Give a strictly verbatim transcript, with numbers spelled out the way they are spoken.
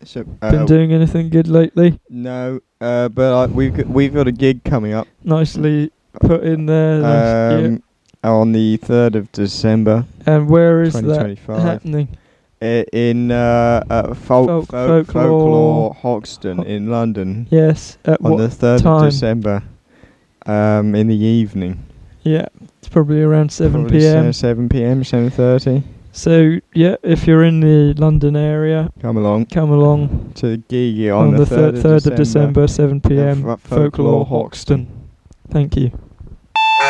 So, uh, Been doing anything good lately? No, uh, but I, we've got, we've got a gig coming up. Nicely put in there. Nice, Um, on the third of December. yeah. And where is twenty that twenty-five. happening? I, in uh, uh, folk, Folk- folk, folklore. folklore Hoxton in London. Yes. At On what the third time? of December. Um, in the evening. Yeah, it's probably around seven Probably p.m. se- seven p.m. seven thirty. So yeah, if you're in the London area, Come along come along to the gig on, on the the third third of December. of December, seven p.m. F- Folklore Folklore Hoxton. Thank you.